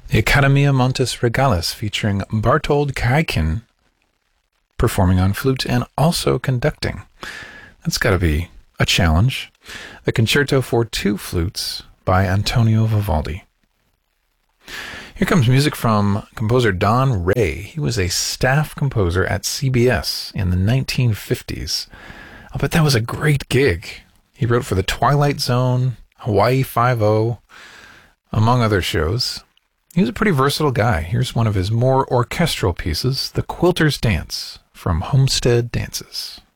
The Accademia Montes Regalis featuring Bartold Kaikin performing on flute and also conducting. That's got to be a challenge. The Concerto for Two Flutes by Antonio Vivaldi. Here comes music from composer Don Ray. He was a staff composer at CBS in the 1950s. I'll bet that was a great gig. He wrote for The Twilight Zone, Hawaii Five-0, among other shows. He was a pretty versatile guy. Here's one of his more orchestral pieces, The Quilter's Dance, from Homestead Dances.